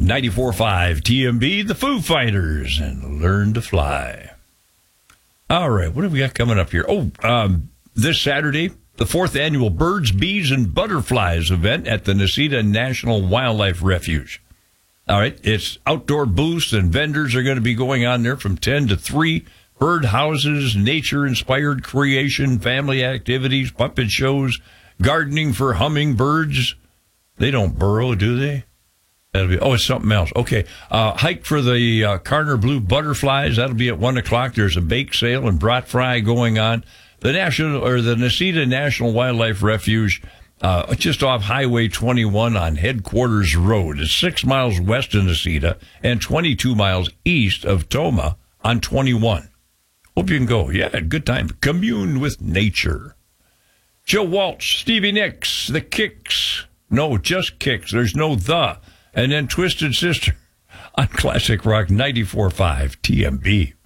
94.5 TMB, the Foo Fighters, and Learn to Fly. All right, what have we got coming up here? This Saturday, the 4th annual Birds, Bees, and Butterflies event at the Necedah National Wildlife Refuge. All right, it's outdoor booths and vendors are going to be going on there from 10 to 3. Bird houses, nature-inspired creation, family activities, puppet shows, gardening for hummingbirds. They don't burrow, do they? It's something else. Okay. Hike for the Karner Blue Butterflies. That'll be at 1 o'clock. There's a bake sale and brat fry going on. The Necedah National Wildlife Refuge, just off Highway 21 on Headquarters Road. It's 6 miles west of Necedah and 22 miles east of Tomah on 21. Hope you can go. Yeah, good time. Commune with nature. Joe Walsh, Stevie Nicks, The Kicks. No, just Kicks. There's no the. And then Twisted Sister on Classic Rock 94.5 TMB.